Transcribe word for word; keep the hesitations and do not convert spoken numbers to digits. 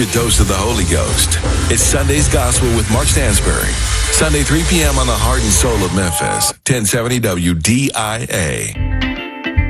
your dose of the Holy Ghost. It's Sunday's Gospel with Mark Stansbury. Sunday, three p.m. on the Heart and Soul of Memphis, ten seventy W D I A.